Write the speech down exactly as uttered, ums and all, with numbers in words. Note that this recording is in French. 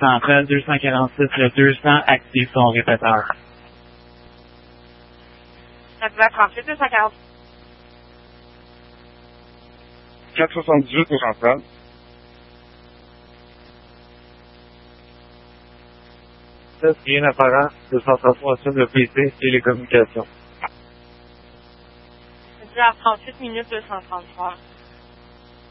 centrale deux cent quarante-six, le deux cents active son répéteur. Active trente-huit, deux cent quarante. quatre cent soixante-dix-huit au central. Test rien apparent, deux cent trente-trois assume le P C et les communications. Active trente-huit minutes deux cent trente-trois.